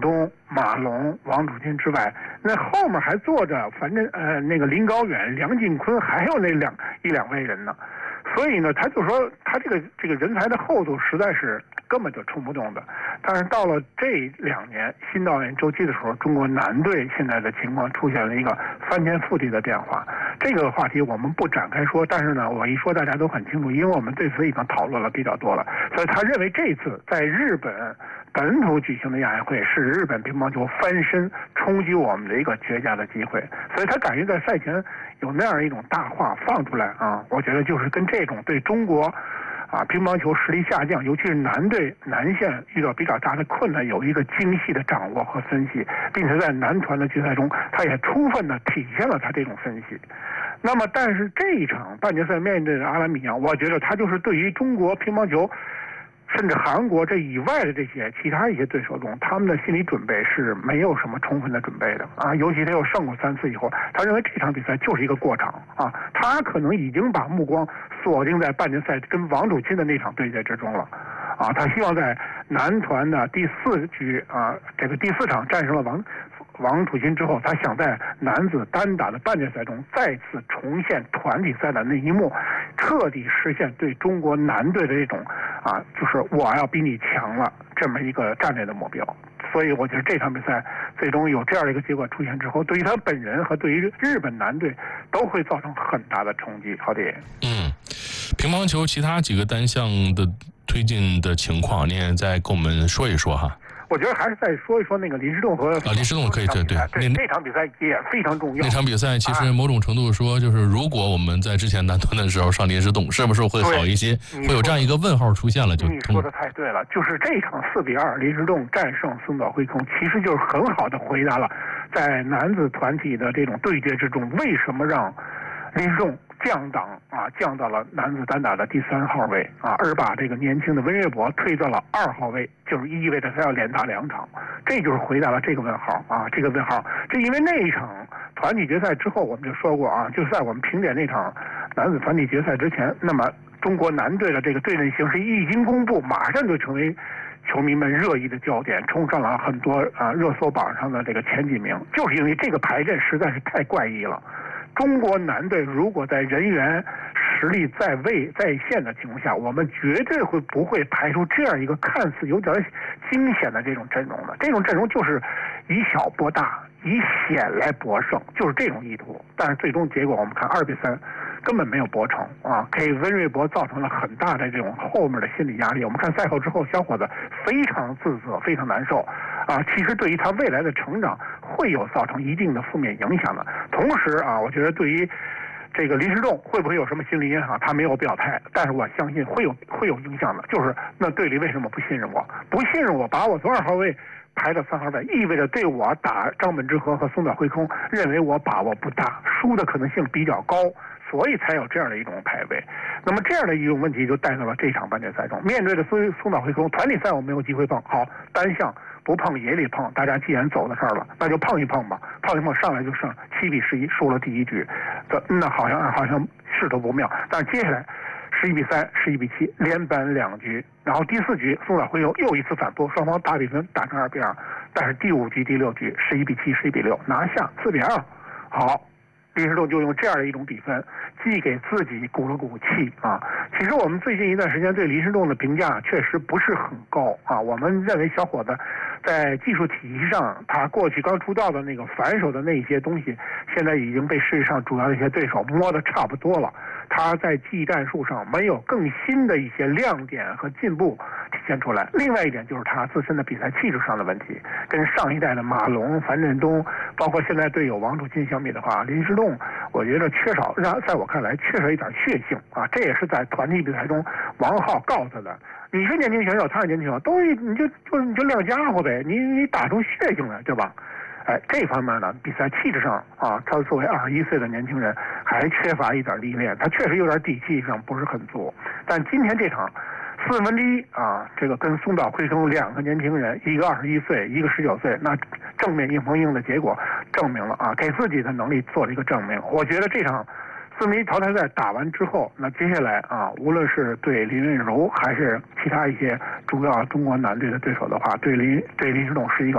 东、马龙、王楚钦之外，那后面还坐着反正那个林高远、梁靖昆，还有那一两位人呢。所以呢，他就说他这个人才的厚度实在是根本就冲不动的。但是到了这2年新的奥运周期的时候，中国男队现在的情况出现了一个翻天覆地的变化。这个话题我们不展开说，但是呢，我一说大家都很清楚，因为我们对此已经讨论了比较多了。所以他认为这次在日本本土举行的亚运会是日本乒乓球翻身冲击我们的一个绝佳的机会，所以他敢于在赛前有那样一种大话放出来啊，我觉得就是跟这种对中国乒乓球实力下降，尤其是男队男线遇到比较大的困难，有一个精细的掌握和分析，并且在男团的决赛中，他也充分的体现了他这种分析。那么，但是这一场半决赛面对的阿拉米扬，我觉得他就是对于中国乒乓球，甚至韩国这以外的这些其他一些对手中，他们的心理准备是没有什么充分的准备的啊。尤其他又胜过3次以后，他认为这场比赛就是一个过场啊，他可能已经把目光锁定在半决赛跟王楚钦的那场对决之中了啊。他希望在男团的第4局这个第4场战胜了王楚钦之后，他想在男子单打的半决赛中再次重现团体赛的那一幕，彻底实现对中国男队的这种就是我要比你强了这么一个战略的目标。所以我觉得这场比赛最终有这样的一个结果出现之后，对于他本人和对于日本男队都会造成很大的冲击。好的。 乒乓球其他几个单项的推进的情况，你也再跟我们说一说哈。 我觉得还是再说一说那个林诗栋和林诗栋可以对那场比赛也非常重要。 那场比赛其实某种程度说，就是如果我们在之前男团的时候上林诗栋，是不是会好一些？会有这样一个问号出现了？ 你说的太对了，就是这场4-2林诗栋战胜松岛惠空，其实就是很好的回答了在男子团体的这种对决之中，为什么让林诗栋降档降到了男子单打的第3号位而把这个年轻的温岳博推到了2号位，就是意味着他要连打2场，这就是回答了这个问号这个问号。就因为那一场团体决赛之后，我们就说过就是在我们评点那场男子团体决赛之前，那么中国男队的这个对阵形势一经公布，马上就成为球迷们热议的焦点，冲上了很多热搜榜上的这个前几名，就是因为这个排阵实在是太怪异了。中国男队如果在人员实力在线的情况下，我们绝对不会排出这样一个看似有点惊险的这种阵容的。这种阵容就是以小博大，以险来博胜，就是这种意图。但是最终结果我们看2-3，根本没有博成给温瑞博造成了很大的这种后面的心理压力。我们看赛后之后，小伙子非常自责，非常难受其实对于他未来的成长会有造成一定的负面影响的。同时我觉得对于这个林诗栋会不会有什么心理影响，他没有表态，但是我相信会有影响的。就是那队里为什么不信任我？不信任我，把我从2号位排到3号位，意味着对我打张本智和松岛惠空，认为我把握不大，输的可能性比较高，所以才有这样的一种排位。那么这样的一种问题就带到了这场半决赛中，面对的松岛惠空，团体赛我没有机会碰，好，单项不碰也得碰，大家既然走到这儿了，那就碰一碰吧，碰一碰上来就胜7-11，输了第1局，那好像势头不妙。但是接下来11-3、11-7，连扳2局，然后第4局松岛惠空又一次反扑，双方大比分打成2-2，但是第5局、第6局11-7、11-6拿下4-2，好。林诗栋就用这样的一种比分，既给自己鼓了鼓气其实我们最近一段时间对林诗栋的评价确实不是很高我们认为小伙子在技术体系上，他过去刚出道的那个反手的那些东西，现在已经被世界上主要的一些对手摸得差不多了。他在技战术上没有更新的一些亮点和进步体现出来。另外一点就是他自身的比赛气质上的问题，跟上一代的马龙、樊振东，包括现在队友王楚钦相比的话，林诗栋我觉得缺少，在我看来缺少一点血性这也是在团体比赛中王浩告诉他的。你是年轻选手，他是年轻选手，你就亮家伙呗，你打出血性来，对吧？这方面呢，比赛气质上他作为21岁的年轻人还缺乏一点历练，他确实有点底气上不是很足。但今天这场1/4这个跟松岛惠空2个年轻人，一个21岁，一个19岁，那正面硬碰硬的结果证明了给自己的能力做了一个证明。我觉得这场4-1淘汰赛打完之后，那接下来无论是对林昀儒还是其他一些主要中国男队的对手的话，对林诗栋是一个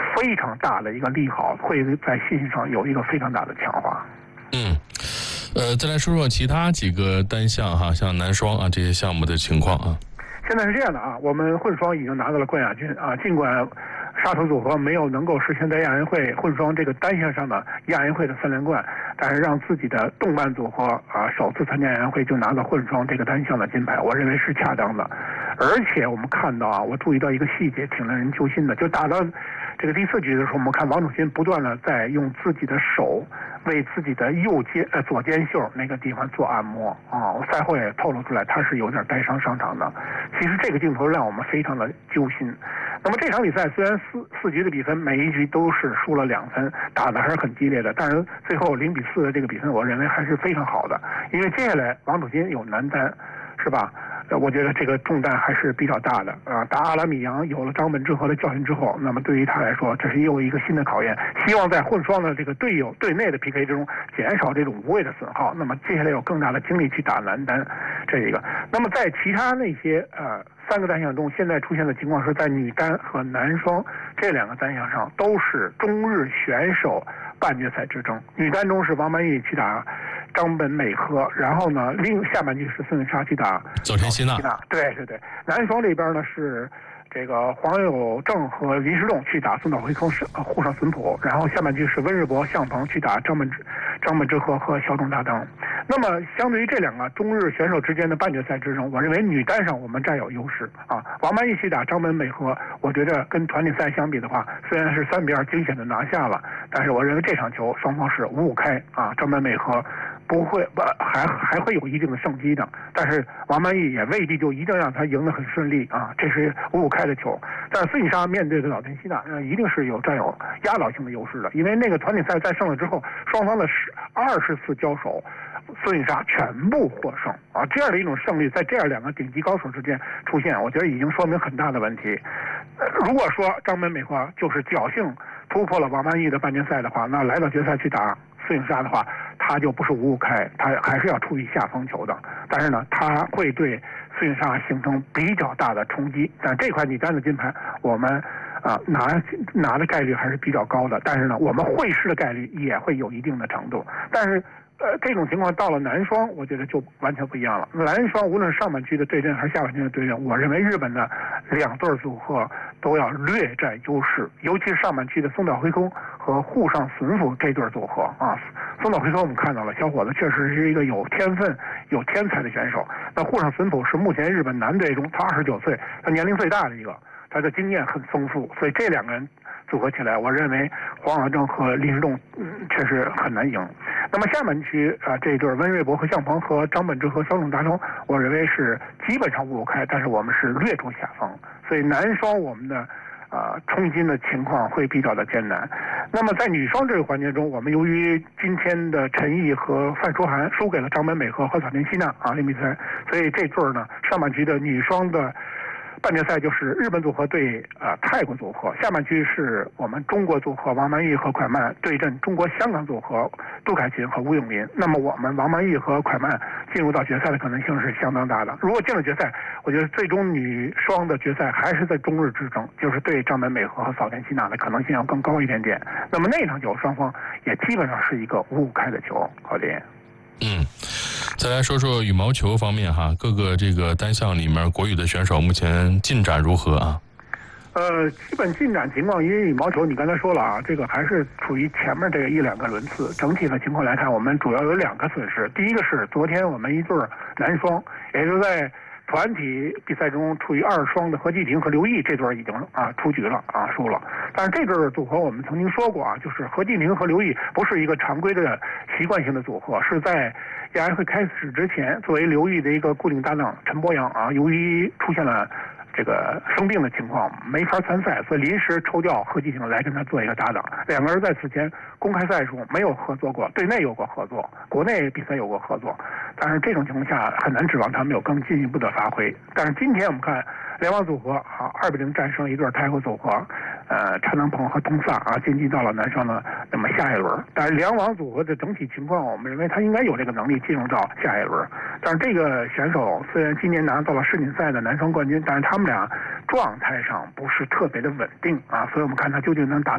非常大的一个利好，会在信心上有一个非常大的强化。 再来说说其他几个单项哈，像男双啊这些项目的情况啊。 现在是这样的啊，我们混双已经拿到了冠亚军啊，尽管沙头组合没有能够实现在亚运会混双这个单项上的亚运会的3连冠，但是让自己的动漫组合啊首次参加亚运会就拿到混双这个单项的金牌，我认为是恰当的。而且我们看到啊，我注意到一个细节挺令人揪心的，就打到这个第4局的时候，我们看王楚钦不断的在用自己的手为自己的左肩袖那个地方做按摩啊，赛后也透露出来他是有点带伤上场的。其实这个镜头让我们非常的揪心。那么这场比赛虽然四局的比分每一局都是输了2分，打的还是很激烈的，但是最后0-4的这个比分，我认为还是非常好的。因为接下来王楚钦有男单，是吧？我觉得这个重担还是比较大的啊！打阿拉米扬有了张本智和的教训之后，那么对于他来说，这是又一个新的考验。希望在混双的这个队内的 PK 之中，减少这种无谓的损耗。那么接下来有更大的精力去打男单，这一个。那么在其他那些3个单项中，现在出现的情况是在女单和男双这2个单项上都是中日选手半决赛之争。女单中是王曼玉去打张本美和，然后呢，下半局是孙颖莎去打早田希娜。 对。男双这边呢是这个黄有正和林诗栋去打松岛惠空沪上隼普，然后下半局是温日博、向鹏去打张本智和和小冢大登。那么相对于这2个中日选手之间的半决赛之争，我认为女单上我们占有优势啊。王曼玉去打张本美和，我觉得跟团体赛相比的话，虽然是3-2惊险的拿下了，但是我认为这场球双方是5-5开啊，张本美和还会有一定的胜机的，但是王曼玉也未必就一定让他赢得很顺利啊，这是5-5开的球。但是孙颖莎面对的早田希娜，一定是占有压倒性的优势的，因为那个团体赛在胜了之后，双方的20次交手，孙颖莎全部获胜啊！这样的一种胜利，在这样2个顶级高手之间出现，我觉得已经说明很大的问题。如果说张本美和就是侥幸突破了王曼玉的半决赛的话，那来到决赛去打孙颖莎的话，他就不是5-5开，他还是要处于下风球的。但是呢，他会对孙颖莎形成比较大的冲击。但这块女单的金牌，我们拿的概率还是比较高的。但是呢，我们会师的概率也会有一定的程度。但是这种情况到了男双，我觉得就完全不一样了。男双无论是上半区的对阵还是下半区的对阵，我认为日本的2对组合都要略占优势，尤其是上半区的松岛惠空和沪上隼辅这对组合啊。松岛惠空我们看到了，小伙子确实是一个有天分、有天才的选手。那沪上隼辅是目前日本男队中他29岁，他年龄最大的一个，他的经验很丰富，所以这2个人组合起来，我认为黄有正和林诗栋确实很难赢。那么下半区这一对温瑞博和向鹏和张本智和小冢大登，我认为是基本上5-5开，但是我们是略处下风，所以男双我们的冲金的情况会比较的艰难。那么在女双这个环节中，我们由于今天的陈毅和范舒涵输给了张本美和早田希娜0-3，所以这对呢上半局的女双的半决赛就是日本组合对泰国组合，下半区是我们中国组合王曼玉和蒯曼对阵中国香港组合杜凯琴和吴永林。那么我们王曼玉和蒯曼进入到决赛的可能性是相当大的。如果进了决赛，我觉得最终女双的决赛还是在中日之争，就是对张本美和和早田希娜的可能性要更高一点点。那么那场球双方也基本上是一个5-5开的球。好的。 再来说说羽毛球方面哈，各个这个单项里面国羽的选手目前进展如何啊？ 基本进展情况，因为羽毛球你刚才说了啊，这个还是处于前面这个1-2个轮次。整体的情况来看，我们主要有2个损失。第一个是昨天我们一对男双，也就是在团体比赛中处于2双的何继婷和刘毅这对已经出局了输了。但是这对组合我们曾经说过就是何继婷和刘毅不是一个常规的习惯性的组合，是在亚运会开始之前作为刘毅的一个固定搭档陈博阳由于出现了这个生病的情况没法参赛，所以临时抽调何继婷来跟他做一个搭档。2个人在此前公开赛中没有合作过，对内有过合作，国内比赛有过合作，但是这种情况下很难指望他们有更进一步的发挥。但是今天我们看联网组合2-0战胜一对泰国组合，陈能鹏和东萨晋级到了男双的那么下一轮。但是联网组合的整体情况，我们认为他应该有这个能力进入到下一轮。但是这个选手虽然今年拿到了世锦赛的男双冠军，但是他们俩状态上不是特别的稳定所以我们看他究竟能打